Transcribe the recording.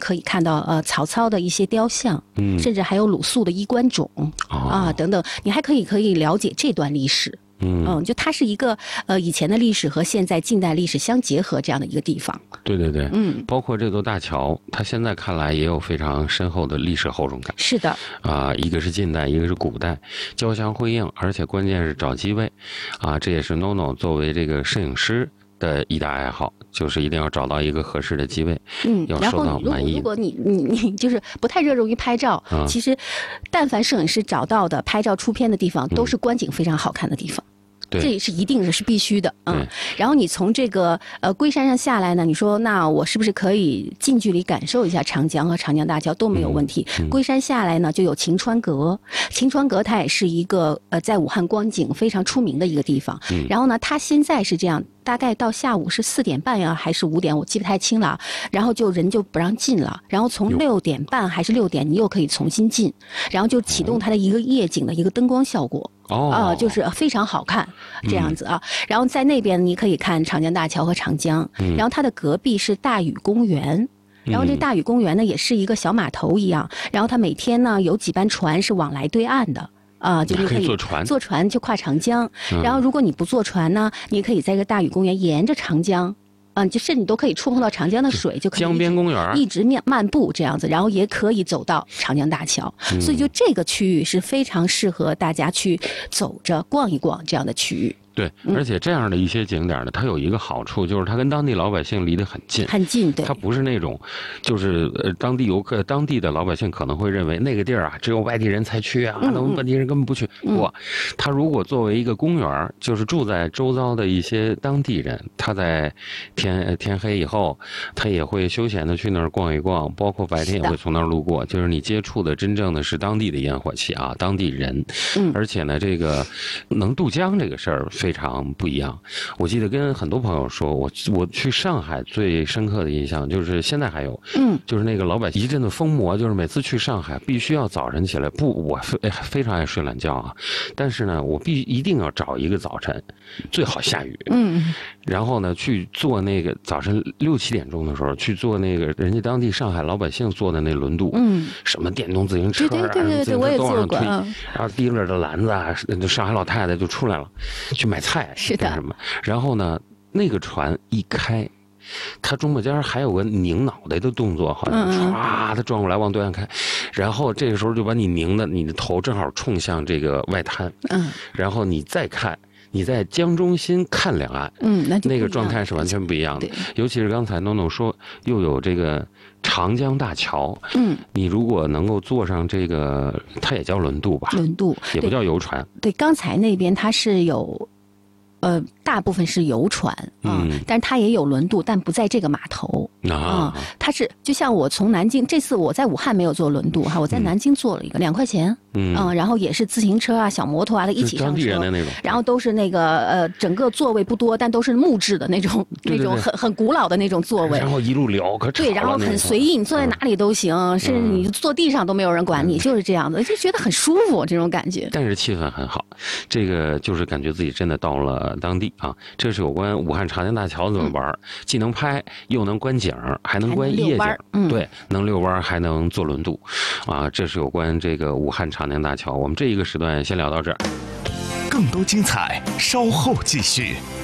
可以看到曹操的一些雕像，甚至还有鲁肃的衣冠冢等等，你还可以了解这段历史。就它是一个以前的历史和现在近代历史相结合这样的一个地方。 对对对，包括这座大桥，它现在看来也有非常深厚的历史厚重感。 是的， 一个是近代，一个是古代，交相辉映，而且关键是找机位，这也是 NONO 作为这个摄影师的一大爱好，就是一定要找到一个合适的机位，要受到满意。 如果你就是不太热衷于拍照，其实但凡摄影师找到的拍照出片的地方，都是观景非常好看的地方。这也是一定是必须的，然后你从这个龟山上下来呢，你说那我是不是可以近距离感受一下长江和长江大桥都没有问题？龟山下来呢，就有晴川阁，晴川阁它也是一个在武汉观景非常出名的一个地方。然后呢，它现在是这样，大概到下午是4点半呀，还是5点，我记不太清了。然后人就不让进了，然后从6点半还是6点，你又可以重新进，然后就启动它的一个夜景的一个灯光效果。就是非常好看这样子啊。然后在那边你可以看长江大桥和长江，然后它的隔壁是大禹公园。然后这大禹公园呢也是一个小码头一样，然后它每天呢有几班船是往来对岸的。就你可以坐船就跨长江，然后如果你不坐船呢，你可以在这个大禹公园沿着长江，就甚至都可以触碰到长江的水，就可以江边公园一直漫步这样子，然后也可以走到长江大桥。所以就这个区域是非常适合大家去走着逛一逛这样的区域。 对，而且这样的一些景点呢，它有一个好处，就是它跟当地老百姓离得很近， 很近。对， 它不是那种，就是当地游客、当地的老百姓可能会认为那个地儿只有外地人才去啊，那我们本地人根本不去。不，他如果作为一个公园，就是住在周遭的一些当地人，他在天黑以后，他也会休闲的去那儿逛一逛，包括白天也会从那儿路过，就是你接触的真正的是当地的烟火气当地人。而且呢，这个能渡江这个事儿非常不一样。我记得跟很多朋友说，我去上海最深刻的印象就是现在还有，就是那个老百姓一阵的疯魔，就是每次去上海必须要早晨起来，我非常爱睡懒觉但是呢，我一定要找一个早晨，最好下雨，然后呢去坐那个早晨6、7点钟的时候去坐那个人家当地上海老百姓坐的那轮渡，什么电动自行车对，我也坐过， 然后提着的篮子上海老太太就出来了，去买菜是的什么，然后呢那个船一开，他中间还有个拧脑袋的动作，好像他转过来往对岸开，然后这个时候就把你拧的你的头正好冲向这个外滩，然后你再看，你在江中心看两岸，那个状态是完全不一样的。尤其是刚才 NONO 说又有这个长江大桥，你如果能够坐上这个，它也叫轮渡吧？轮渡也不叫游船。 对，刚才那边它是有。大部分是游船但是它也有轮渡，但不在这个码头它是就像我从南京，这次我在武汉没有坐轮渡我在南京坐了一个2块钱，然后也是自行车小摩托一起上车，然后都是那个整个座位不多，但都是木质的那种很古老的那种座位， 然后一路聊可吵了， 对，然后很随意，你坐在哪里都行，甚至你坐地上都没有人管你，就是这样子，就觉得很舒服这种感觉。 但是气氛很好，这个就是感觉自己真的到了当地这是有关武汉长江大桥怎么玩，既能拍又能观景，还能观夜景，对，能遛弯还能坐轮渡这是有关这个武汉长江大桥。我们这一个时段先聊到这儿， 更多精彩稍后继续。